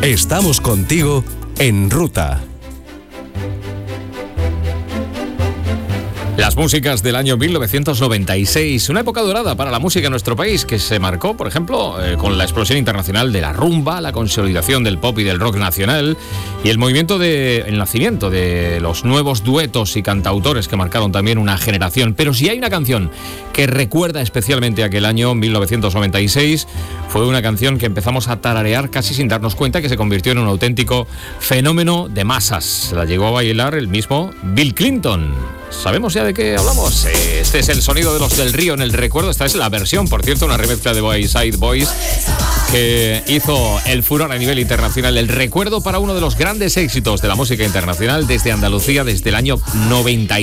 Estamos contigo en ruta. Las músicas del año 1996, una época dorada para la música en nuestro país que se marcó, por ejemplo, con la explosión internacional de la rumba, la consolidación del pop y del rock nacional y el nacimiento de los nuevos duetos y cantautores que marcaron también una generación. Pero si hay una canción que recuerda especialmente aquel año 1996, fue una canción que empezamos a tararear casi sin darnos cuenta, que se convirtió en un auténtico fenómeno de masas. La llegó a bailar el mismo Bill Clinton. ¿Sabemos ya de qué hablamos? Este es el sonido de Los del Río en el recuerdo. Esta es la versión, por cierto, una remezcla de Bayside Boys que hizo el furor a nivel internacional. El recuerdo para uno de los grandes éxitos de la música internacional desde Andalucía, desde el año 96.